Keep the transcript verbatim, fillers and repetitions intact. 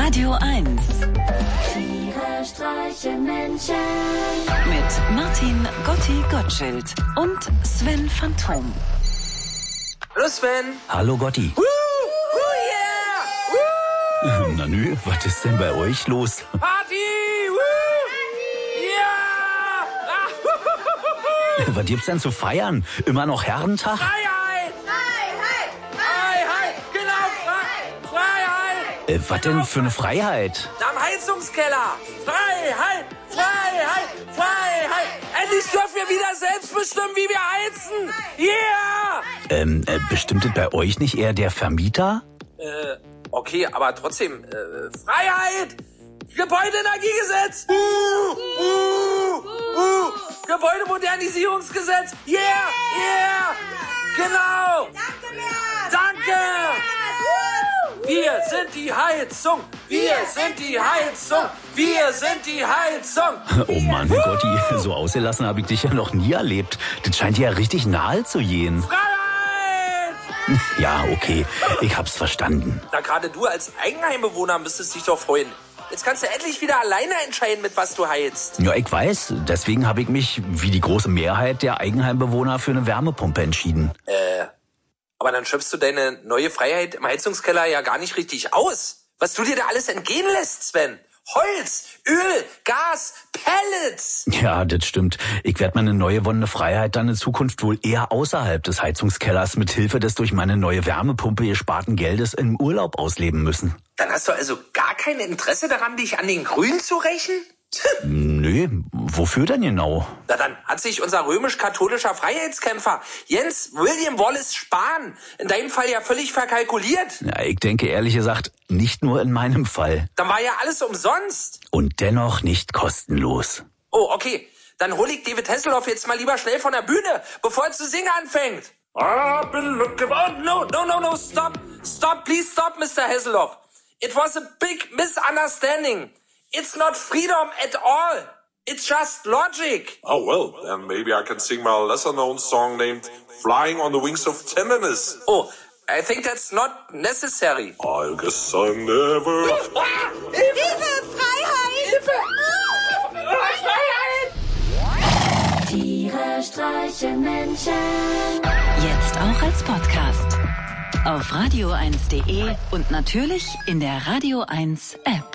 Radio eins. Tiere streichen Menschen. Mit Martin Gotti Gottschild und Sven Phantom. Hallo Sven. Hallo Gotti. Woo, woo, yeah. Woo. Na nü, was ist denn bei euch los? Party! Woo. Yeah. Was gibt's denn zu feiern? Immer noch Herrentag? Freiheit! Freiheit! Freiheit! Genau! Freiheit! Äh, was denn für eine Freiheit? Am Heizungskeller! Freiheit! Freiheit! Freiheit! Endlich dürfen wir wieder selbst bestimmen, wie wir heizen! Yeah! Ähm, äh, bestimmt es bei euch nicht eher der Vermieter? Äh, okay, aber trotzdem, äh, Freiheit! Gebäudeenergiegesetz! Uh, uh, uh. Gebäudemodernisierungsgesetz! Yeah! Yeah! Genau! Danke! Wir sind die Heizung! Wir sind die Heizung! Wir sind die Heizung! Oh Mann, Gotti, so ausgelassen habe ich dich ja noch nie erlebt. Das scheint dir ja richtig nahe zu gehen. Freiheit! Ja, okay, ich hab's verstanden. Na, gerade du als Eigenheimbewohner müsstest dich doch freuen. Jetzt kannst du endlich wieder alleine entscheiden, mit was du heizt. Ja, ich weiß. Deswegen habe ich mich, wie die große Mehrheit der Eigenheimbewohner, für eine Wärmepumpe entschieden. Äh, aber dann schöpfst du deine neue Freiheit im Heizungskeller ja gar nicht richtig aus. Was du dir da alles entgehen lässt, Sven. Holz, Öl, Gas, Pellets. Ja, das stimmt. Ich werde meine neu gewonnene Freiheit dann in Zukunft wohl eher außerhalb des Heizungskellers mit Hilfe des durch meine neue Wärmepumpe gesparten Geldes im Urlaub ausleben müssen. Dann hast du also gar kein Interesse daran, dich an den Grünen zu rächen? Nö, wofür denn genau? Na, dann hat sich unser römisch-katholischer Freiheitskämpfer Jens William Wallace Spahn in deinem Fall ja völlig verkalkuliert. Ja, ich denke ehrlich gesagt, nicht nur in meinem Fall. Dann war ja alles umsonst. Und dennoch nicht kostenlos. Oh, okay. Dann hol ich David Hasselhoff jetzt mal lieber schnell von der Bühne, bevor er zu singen anfängt. I've been looking... Oh, no, no, no, no, stop. Stop, please stop, Mister Hasselhoff. It was a big misunderstanding. It's not freedom at all. It's just logic. Oh, well, then maybe I can sing my lesser-known song named Flying on the Wings of Tenderness. Oh, I think that's not necessary. I guess I never... Hilfe! Freiheit! Freiheit! Tiere streichen Menschen. Jetzt auch als Podcast. Auf radio eins punkt de und natürlich in der Radio eins App.